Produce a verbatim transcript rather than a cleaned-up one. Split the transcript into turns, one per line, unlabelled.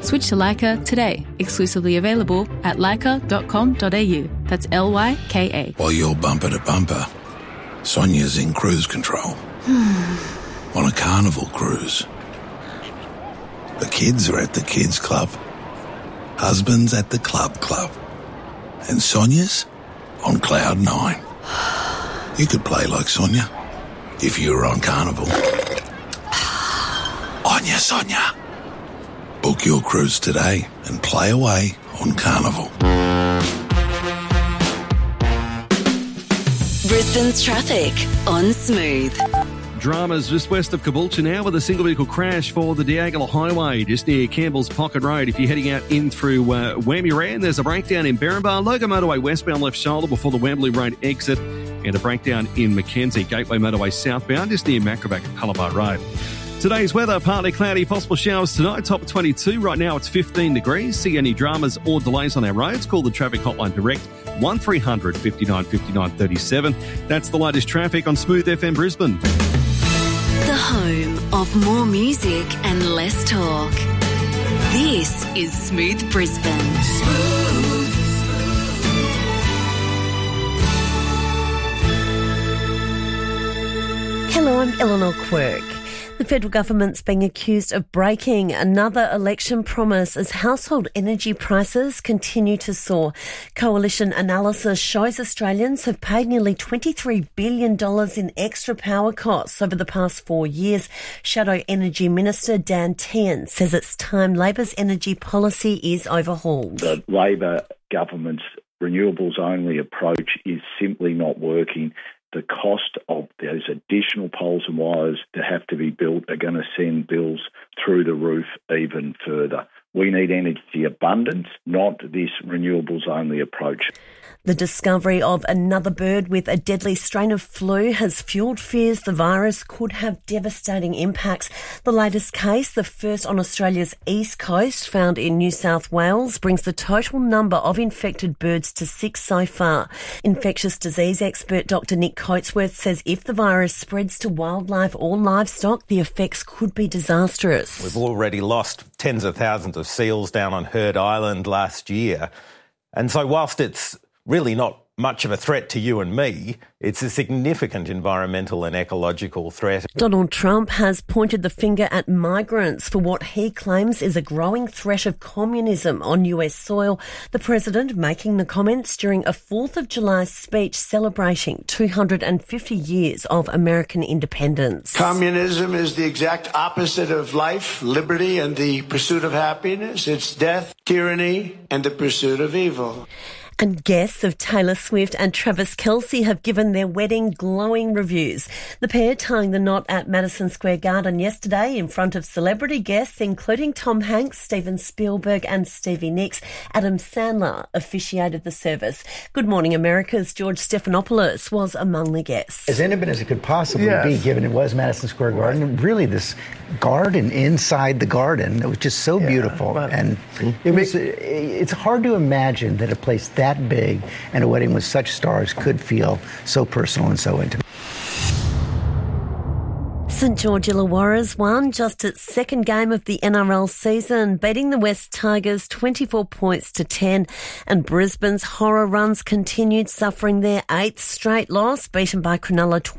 Switch to Leica today. Exclusively available at leica dot com dot a u. That's L Y K A.
While you're bumper to bumper, Sonia's in cruise control. On a Carnival cruise. The kids are at the kids club. Husband's at the club club. And Sonia's on cloud nine. You could play like Sonia if you were on Carnival. On ya, Sonia. Book your cruise today and play away on Carnival.
Brisbane's traffic on Smooth.
Dramas just west of Caboolture now with a single vehicle crash for the Diagonal Highway just near Campbell's Pocket Road. If you're heading out in through uh, Wamuran, there's a breakdown in Berrinbar, Logan Motorway westbound left shoulder before the Wembley Road exit, and a breakdown in Mackenzie, Gateway Motorway southbound just near Macroback and Palabar Road. Today's weather, partly cloudy, possible showers tonight, top of twenty-two. Right now it's fifteen degrees. See any dramas or delays on our roads, call the traffic hotline direct, one three hundred fifty-nine fifty-nine thirty-seven. That's the latest traffic on Smooth F M Brisbane.
The home of more music and less talk. This is Smooth Brisbane. Smooth.
Hello, I'm Eleanor Quirk. The federal government's being accused of breaking another election promise as household energy prices continue to soar. Coalition analysis shows Australians have paid nearly twenty-three billion dollars in extra power costs over the past four years. Shadow Energy Minister Dan Tehan says it's time Labor's energy policy is overhauled.
The Labor government's renewables-only approach is simply not working. The cost of those additional poles and wires that have to be built are going to send bills through the roof even further. We need energy abundance, not this renewables-only approach.
The discovery of another bird with a deadly strain of flu has fuelled fears the virus could have devastating impacts. The latest case, the first on Australia's east coast, found in New South Wales, brings the total number of infected birds to six so far. Infectious disease expert Doctor Nick Coatsworth says if the virus spreads to wildlife or livestock, the effects could be disastrous.
We've already lost tens of thousands of seals down on Heard Island last year. And so whilst it's really not much of a threat to you and me, it's a significant environmental and ecological threat.
Donald Trump has pointed the finger at migrants for what he claims is a growing threat of communism on U S soil. The president making the comments during a fourth of July speech celebrating two hundred fifty years of American independence.
Communism is the exact opposite of life, liberty, and the pursuit of happiness. It's death, tyranny, and the pursuit of evil.
And guests of Taylor Swift and Travis Kelce have given their wedding glowing reviews. The pair tying the knot at Madison Square Garden yesterday in front of celebrity guests, including Tom Hanks, Steven Spielberg and Stevie Nicks. Adam Sandler officiated the service. Good Morning America's George Stephanopoulos was among the guests.
As intimate as it could possibly
yes.
be, given it was Madison Square Garden, and really this garden inside the garden, it was just so yeah, beautiful. And it was, it's hard to imagine that a place that that big and a wedding with such stars could feel so personal and so intimate.
St George Illawarra's won just its second game of the N R L season, beating the West Tigers twenty-four points to ten. And Brisbane's horror runs continued, suffering their eighth straight loss, beaten by Cronulla